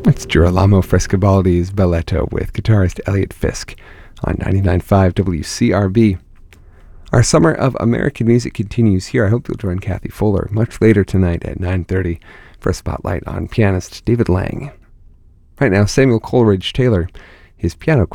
It's Girolamo Frescobaldi's Balletto with guitarist Elliot Fisk on 99.5 WCRB. Our summer of American music continues here. I hope you'll join Kathy Fuller much later tonight at 9:30 for a spotlight on pianist David Lang. Right now, Samuel Coleridge Taylor, his piano